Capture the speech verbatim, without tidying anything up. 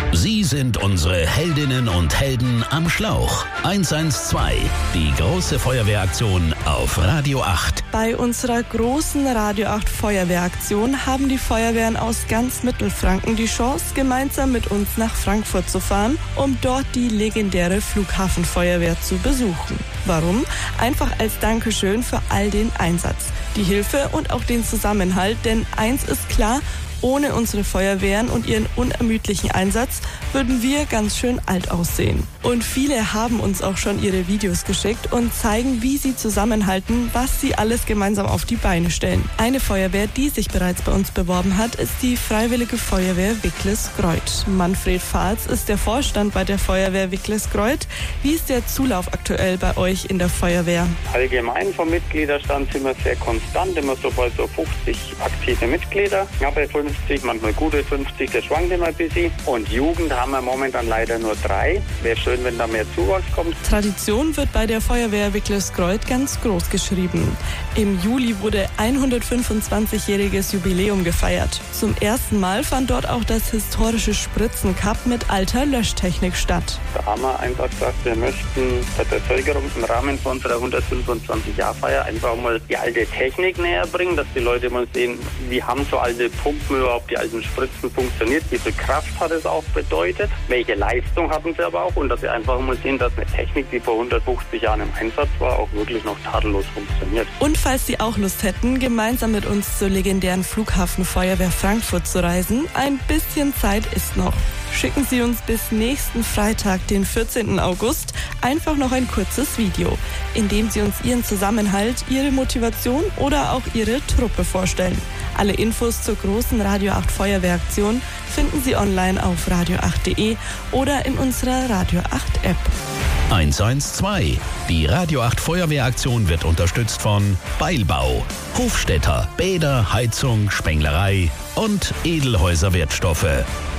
Sie sind unsere Heldinnen und Helden am Schlauch. eins eins zwei, die große Feuerwehraktion auf Radio acht. Bei unserer großen Radio acht Feuerwehraktion haben die Feuerwehren aus ganz Mittelfranken die Chance, gemeinsam mit uns nach Frankfurt zu fahren, um dort die legendäre Flughafenfeuerwehr zu besuchen. Warum? Einfach als Dankeschön für all den Einsatz, die Hilfe und auch den Zusammenhalt, denn eins ist klar: Ohne unsere Feuerwehren und ihren unermüdlichen Einsatz würden wir ganz schön alt aussehen. Und viele haben uns auch schon ihre Videos geschickt und zeigen, wie sie zusammenhalten, was sie alles gemeinsam auf die Beine stellen. Eine Feuerwehr, die sich bereits bei uns beworben hat, ist die Freiwillige Feuerwehr Wicklesgreuth. Manfred Fahls ist der Vorstand bei der Feuerwehr Wicklesgreuth. Wie ist der Zulauf aktuell bei euch in der Feuerwehr? Allgemein vom Mitgliederstand sind wir sehr konstant, immer so bei so fünfzig aktive Mitglieder. Aber fünfzig, manchmal gute fünfzig, das schwankt immer ein bisschen. Und Jugend haben wir momentan leider nur drei. Wäre schön, wenn da mehr Zuwachs kommt. Tradition wird bei der Feuerwehr Wicklesgreuth ganz groß geschrieben. Im Juli wurde hundertfünfundzwanzigjähriges Jubiläum gefeiert. Zum ersten Mal fand dort auch das historische Spritzencup mit alter Löschtechnik statt. Da haben wir einfach gesagt, wir möchten der Bevölkerung im Rahmen von unserer hundertfünfundzwanzig-Jahr-Feier einfach mal die alte Technik näher bringen, dass die Leute mal sehen, wie haben so alte Pumpen überhaupt, die alten Spritzen funktioniert, wie viel Kraft hat es auch bedeutet, welche Leistung hatten sie aber auch, und dass sie einfach mal sehen, dass eine Technik, die vor hundertfünfzig Jahren im Einsatz war, auch wirklich noch tadellos funktioniert. Und falls Sie auch Lust hätten, gemeinsam mit uns zur legendären Flughafenfeuerwehr Frankfurt zu reisen, ein bisschen Zeit ist noch. Schicken Sie uns bis nächsten Freitag, den vierzehnten August, einfach noch ein kurzes Video, in dem Sie uns Ihren Zusammenhalt, Ihre Motivation oder auch Ihre Truppe vorstellen. Alle Infos zur großen Radio acht Feuerwehraktion finden Sie online auf radio acht punkt de oder in unserer Radio acht App. eins eins zwei, die Radio acht Feuerwehraktion wird unterstützt von Beilbau, Hofstädter, Bäder, Heizung, Spenglerei und Edelhäuser Wertstoffe.